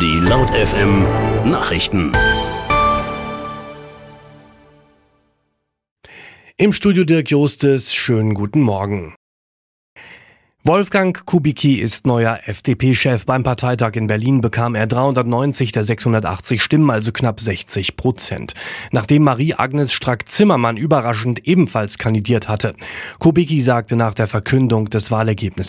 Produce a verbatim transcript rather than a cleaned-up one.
Die Laut F M Nachrichten. Im Studio Dirk Jostes, schönen guten Morgen. Wolfgang Kubicki ist neuer F D P-Chef. Beim Parteitag in Berlin bekam er dreihundertneunzig der sechshundertachtzig Stimmen, also knapp sechzig Prozent. Nachdem Marie-Agnes Strack-Zimmermann überraschend ebenfalls kandidiert hatte. Kubicki sagte nach der Verkündung des Wahlergebnisses: